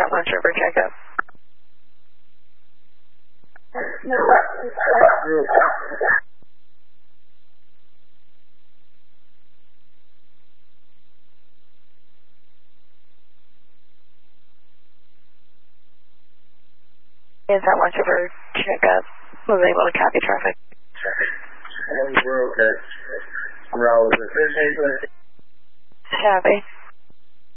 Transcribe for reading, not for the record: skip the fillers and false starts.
that Lunch River checkup. Is that Lunch River checkup? Was able to copy traffic? And we're okay. We're all over. Copy.